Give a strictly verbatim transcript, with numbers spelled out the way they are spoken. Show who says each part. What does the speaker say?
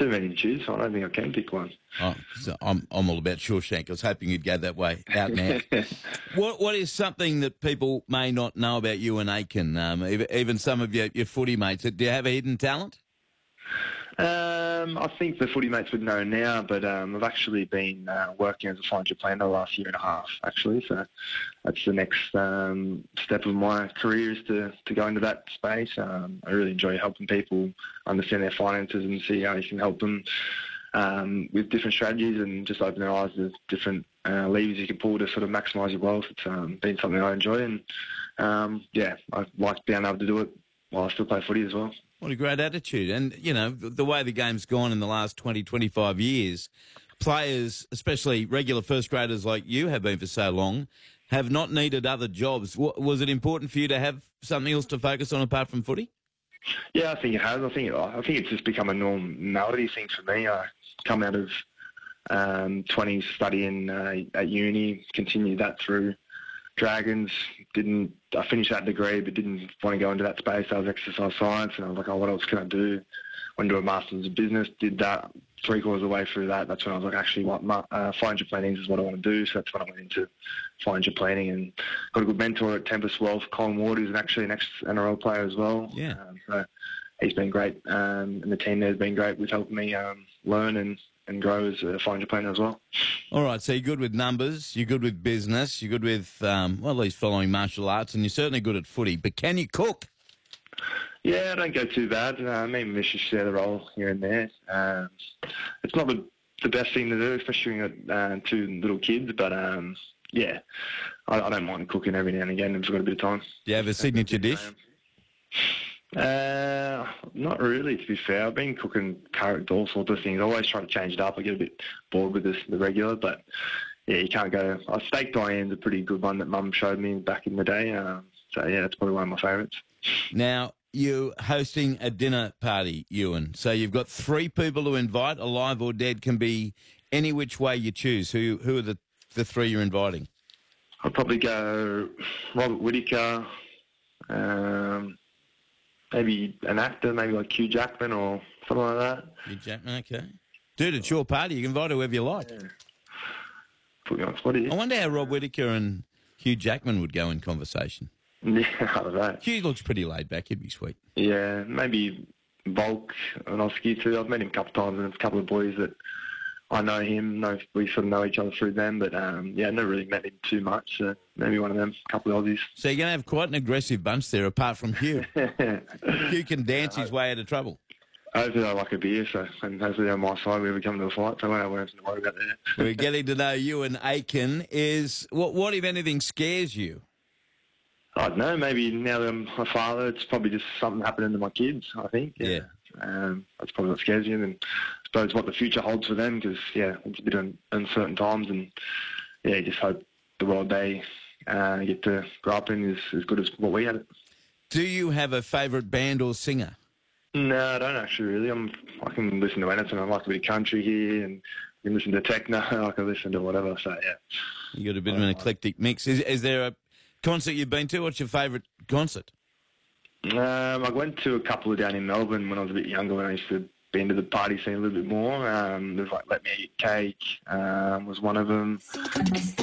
Speaker 1: too many to choose, so I don't think I can pick one.
Speaker 2: Oh, so I'm I'm all about Shawshank. I was hoping you'd go that way, out and out. What what is something that people may not know about you and Aiken? Um, even, even some of your, your footy mates. Do you have a hidden talent?
Speaker 1: Um, I think the footy mates would know now, but um, I've actually been uh, working as a financial planner the last year and a half, actually. So that's the next um, step of my career is to, to go into that space. Um, I really enjoy helping people understand their finances and see how you can help them um, with different strategies and just open their eyes to different uh, levers you can pull to sort of maximise your wealth. It's um, been something I enjoy, and um, yeah, I like being able to do it while I still play footy as well.
Speaker 2: What a great attitude. And, you know, the, the way the game's gone in the last twenty, twenty-five years, players, especially regular first graders like you have been for so long, have not needed other jobs. W- was it important for you to have something else to focus on apart from footy?
Speaker 1: Yeah, I think it has. I think it, I think it's just become a normality thing for me. I come out of um, twenties studying uh, at uni, continued that through Dragons. Didn't I finished that degree, but didn't want to go into that space. I was exercise science, and I was like, oh, what else can I do? Went to a master's in business. Did that three quarters of the way through that. That's when I was like, actually, what uh, financial planning is what I want to do. So that's when I went into financial planning and got a good mentor at Tempest Wealth. Colin Ward, who's actually an ex-N R L player as well.
Speaker 2: Yeah.
Speaker 1: Um, so he's been great, um, and the team there has been great with helping me um, learn and. and grow as a financial planner as well.
Speaker 2: All right, so you're good with numbers, you're good with business, you're good with, um, well, at least following martial arts, and you're certainly good at footy. But can you cook?
Speaker 1: Yeah, I don't go too bad. Uh, me and Mish share the role here and there. Um, it's not the, the best thing to do, especially when you've got uh, two little kids, but um, yeah, I, I don't mind cooking every now and again if I've got a bit of time.
Speaker 2: Do you have a signature dish?
Speaker 1: Uh, not really, to be fair. I've been cooking curry, all sorts of things. I always try to change it up. I get a bit bored with this, the regular, but yeah, you can't go. Uh, steak Diane's a pretty good one that Mum showed me back in the day. Um, so yeah, that's probably one of my favourites.
Speaker 2: Now, you're hosting a dinner party, Ewan. So you've got three people to invite, alive or dead, can be any which way you choose. Who who are the, the three you're inviting?
Speaker 1: I'd probably go Robert Whittaker, um, maybe an actor, maybe like Hugh Jackman or something like that.
Speaker 2: Hugh Jackman, okay. Dude, it's your party. You can invite whoever you like.
Speaker 1: Yeah. Put me on the spot here.
Speaker 2: I wonder how Rob Whittaker and Hugh Jackman would go in conversation.
Speaker 1: Yeah, I don't know.
Speaker 2: Hugh looks pretty laid back. He'd be sweet.
Speaker 1: Yeah, maybe Volk and Oski too. I've met him a couple of times, and there's a couple of boys that I know him. Know we sort of know each other through them, but um, yeah, never really met him too much. So maybe one of them, a couple of Aussies.
Speaker 2: So you're going to have quite an aggressive bunch there, apart from Hugh. Hugh can dance his way out of trouble.
Speaker 1: Hopefully I like a beer, so and hopefully they're on my side when we come to a fight, so I won't have anything to worry about there.
Speaker 2: We're getting to know you and Aiken. Is what, what, if anything, scares you?
Speaker 1: I don't know, maybe now that I'm a father, it's probably just something happening to my kids, I think.
Speaker 2: Yeah.
Speaker 1: Um, that's probably what scares you, and I suppose what the future holds for them, because, yeah, it's a bit of uncertain times, and, yeah, you just hope the world they uh, get to grow up in is as good as what we had it.
Speaker 2: Do you have a favourite band or singer?
Speaker 1: No, I don't actually really. I'm, I can listen to anything. I like a bit of country here, and I can listen to techno, I can listen to whatever, so, yeah.
Speaker 2: You got a bit of an eclectic mix. Is, is there a concert you've been to? What's your favourite concert?
Speaker 1: Um, I went to a couple of down in Melbourne when I was a bit younger, when I used to be into the party scene a little bit more. Um, there's like Let Me Eat Cake um, was one of them.